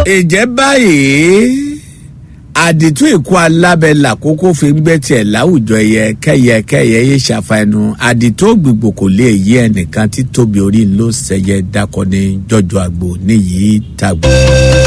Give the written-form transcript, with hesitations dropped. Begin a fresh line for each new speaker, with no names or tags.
ìjẹ́ báyìí àdìtú ìkú alábẹ́là kókó fi ń gbẹ́ tiẹ̀ láwùjọ ẹyẹ kẹ́yẹ yé ṣàfàẹnu àdìtú ògbìgbò kò lè yí ẹnìkan tí tóbi orí ló ṣẹyẹ dákọ ní jọjọ àgbò níyì tàgbò.